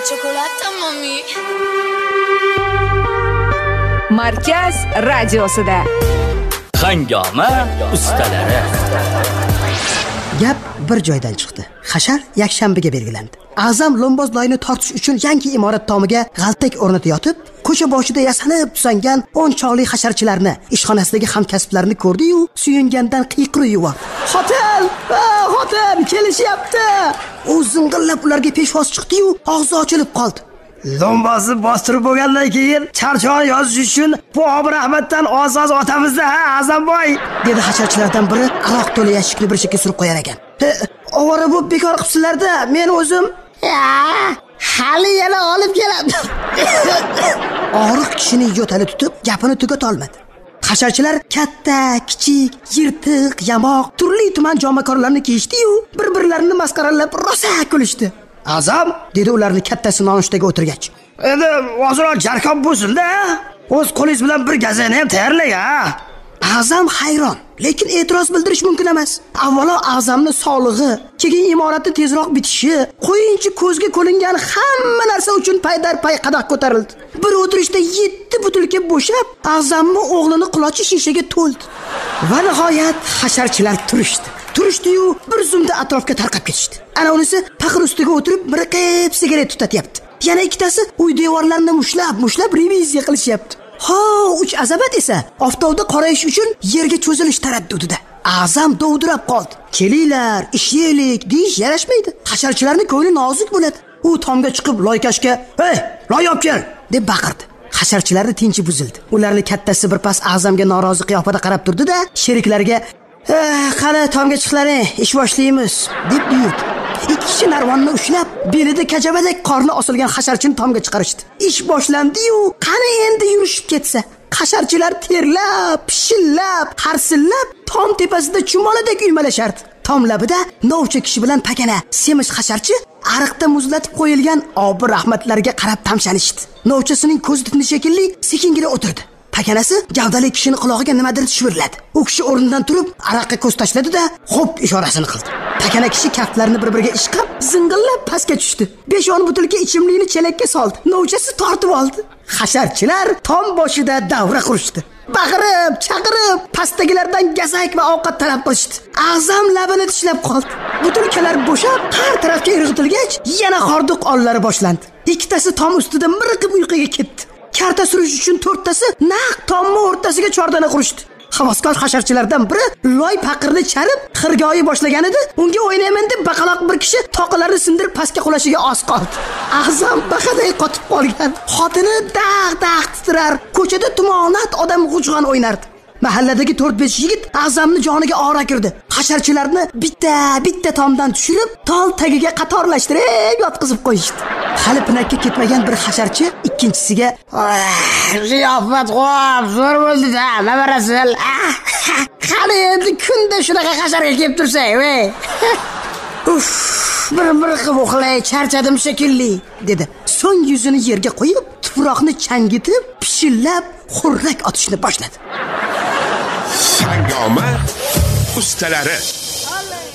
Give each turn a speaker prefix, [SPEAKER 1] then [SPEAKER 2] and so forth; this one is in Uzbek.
[SPEAKER 1] Chocolate mami.
[SPEAKER 2] Markaz radiosida
[SPEAKER 3] Hangoma ustalari.
[SPEAKER 4] Gap bir joydan chiqdi. Hashar yakshanbaga belgilandi. A'zam lo'mboz loyini tortish uchun yangi imorat tomiga g'altak o'rnatayotib, ko'cha boshida yasanib tusangan 10 choqli hasharchilarni, ishxonasidagi hamkasblarini ko'rdi-yu, suyungandan qiyqirib yubordi. Xotin, kelishyapti. U zing'illab ularga peshvoz chiqdi-yu, og'zi ochilib qoldi. Lo'mbozni bostirib bo'lgandan keyin charchoq yozish uchun bu Obir Ahmaddan ozoz otamiz-da, A'zamboy, dedi hasharchilardan biri aroq to'la yashikni bir chekka surib qo'yar ekan. Ovora bu bekor qilibsizlar-da, men o'zim hali yana olib keladi. Og'riq kishini yo'tali tutib, gapini tugata olmadi. Hasharchilar katta, kichik, yirtiq, yamoq, turli tuman jomakorlarni kiyishdi-yu, bir-birlarini masxaralab rosa kulishdi. A'zam, dedi ularni kattasi nonushtaga o'tirgach. Endi hozir jarkon bo'lsin-da. O'z qo'lingiz bilan bir gazani ham tayyorlang, ha. A'zam hayron, lekin e'tiroz bildirish mumkin emas. Avvalo A'zamning sog'lig'i, keyin imoratning tezroq bitishi, qo'yinchi ko'zga ko'lingan hamma narsa uchun paydarpay qadoq ko'tarildi. Bir o'tirishda 7 butilka bo'shab, A'zamning o'g'lini qulochi shishaga to'ldi. Va nihoyat hasharchilar turishdi-yu, bir zumda atrofga tarqab ketishdi. Ana unisi paqir ustiga o'tirib, miriqib sigaret tutatyapti. Yana ikkitasi uy devorlarini mushlab reviziya qilishyapti. 3 azabat esa oftobda qorayish uchun yerga cho'zilish taraddudida. A'zam dovdirab qoldi. Kelinglar, ishlaylik deyish yarashmaydi. Hasharchilarning ko'ngli nozik bo'ladi. U tomga chiqib loykashga, "Hey, loy olib kel!" deb baqirdi. Hasharchilarning tinchi buzildi. Ularning kattasi birpas A'zamga norozi qiyofada qarab turdi-da, sheriklariga "Qani tomga chiqlaring, ish boshlaymiz" deb buyurdi. Ikki kishi narvonni ushlab, belida kajabadek qorni osilgan hasharchini tomga chiqarishdi. Ish boshlandi-yu, qani endi yurishib ketsa. Hasharchilar terlab, pishillab, harsillab tom tepasida chumoladek uymalashardi. Tom labida novcha kishi bilan pakana semiz hasharchi ariqda muzlatib qo'yilgan Obir Ahmadlarga qarab tamshanishdi. Novchasining ko'zi tindi shekilli, sekingina o'tirdi. Pakanasi gavdali kishining quloqiga nimadir shivirladi. U kishi o'rnidan turib, araqqa ko'z tashladi-da, xo'p ishorasini qildi. Pakana kishi kaftlarini bir-biriga ishqab, zing'illab pastga tushdi. 5-10 butilka ichimlikni chelakka soldi. Novchasi tortib oldi. Hasharchilar tom boshida davra qurishdi. Baqirib, chaqirib, pastdagilardan gazak va ovqat talab qilishdi. A'zam labini tishlab qoldi. Butilkalar bo'shab, har tarafga irg'itilgach, yana hordiq ollari boshlandi. Ikkitasi tom ustida miriqib uyquga ketdi. Karta surish uchun 4tasi naq tomni o'rtasiga chordana qurishdi. Havaskor hasharchilardan biri loy paqirni charib, xirgoyi boshlaganida, unga o'ynayman deb baqaloq bir kishi toqalarini sindirib pastga qulashiga oz qoldi. A'zam baqaday qotib qolgan. Xotini dag' titrar, ko'chada tumonat odam g'ujg'on o'ynardi. Mahalladagi 4-5 yigit A'zamni joniga ora kirdi. Hasharchilarni bitta tomdan tushirib, tol tagiga qatorlashtirib yotqizib qo'yishdi. Hali pinakka ketmagan bir hasharchi ikkinchisiga "Ziyofat qo'yib, zo'r bo'ldi-da, mamarasil. Qani endi kunda shunaqa hasharga kelib tursak, ey." Bir qilib uxlay, charchadim shekilli, dedi. So'ng yuzini yerga qo'yib, tuproqni changitib, pishillab, xurrak otishni boshladi.
[SPEAKER 5] Hangoma ustalari.